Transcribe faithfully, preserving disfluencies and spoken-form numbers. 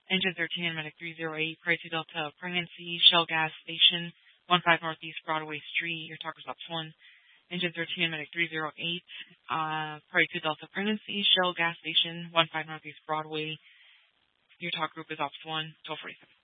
Engine thirteen, Medic three zero eight, Prairie two Delta, Pregnancy, Shell Gas Station, one five Northeast Broadway Street, your talk is Ops one. Engine thirteen, Medic three zero eight, uh, Prairie two Delta, Pregnancy, Shell Gas Station, one five Northeast Broadway, your talk group is Ops one, twelve forty-seven.